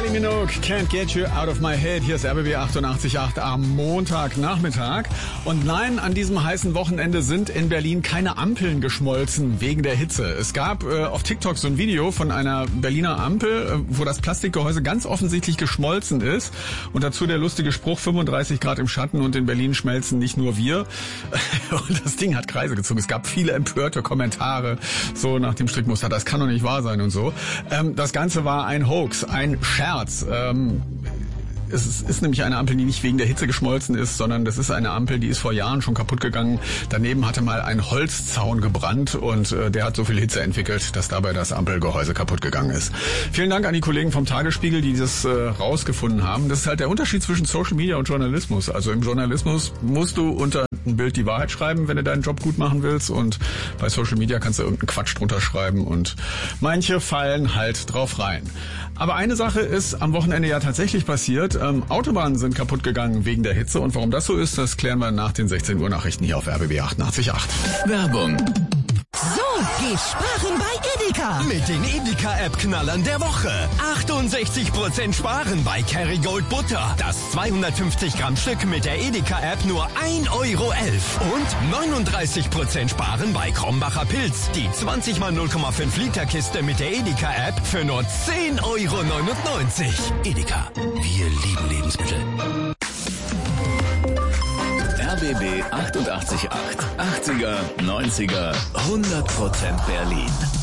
Kylie Minogue, Can't Get You Out of My Head. Hier ist RBB 88.8 am Montagnachmittag. Und nein, an diesem heißen Wochenende sind in Berlin keine Ampeln geschmolzen wegen der Hitze. Es gab auf TikTok so ein Video von einer Berliner Ampel, wo das Plastikgehäuse ganz offensichtlich geschmolzen ist. Und dazu der lustige Spruch, 35 Grad im Schatten und in Berlin schmelzen nicht nur wir. Und das Ding hat Kreise gezogen. Es gab viele empörte Kommentare, so nach dem Strickmuster, das kann doch nicht wahr sein und so. Das Ganze war ein Hoax, ein Scherz. Es ist nämlich eine Ampel, die nicht wegen der Hitze geschmolzen ist, sondern das ist eine Ampel, die ist vor Jahren schon kaputt gegangen. Daneben hatte mal ein Holzzaun gebrannt und der hat so viel Hitze entwickelt, dass dabei das Ampelgehäuse kaputt gegangen ist. Vielen Dank an die Kollegen vom Tagesspiegel, die das rausgefunden haben. Das ist halt der Unterschied zwischen Social Media und Journalismus. Also im Journalismus musst du unter ein Bild die Wahrheit schreiben, wenn du deinen Job gut machen willst, und bei Social Media kannst du irgendeinen Quatsch drunter schreiben und manche fallen halt drauf rein. Aber eine Sache ist am Wochenende ja tatsächlich passiert. Autobahnen sind kaputt gegangen wegen der Hitze, und warum das so ist, das klären wir nach den 16 Uhr Nachrichten hier auf RBB 88.8. Werbung. So geht sparen bei Edeka. Mit den Edeka-App-Knallern der Woche. 68% sparen bei Kerrygold Butter. Das 250 Gramm Stück mit der Edeka-App nur 1,11 Euro. Und 39% sparen bei Krombacher Pilz. Die 20 x 0,5 Liter Kiste mit der Edeka-App für nur 10,99 Euro. Edeka, wir lieben Lebensmittel. RBB 88.8. 80er, 90er, 100% Berlin.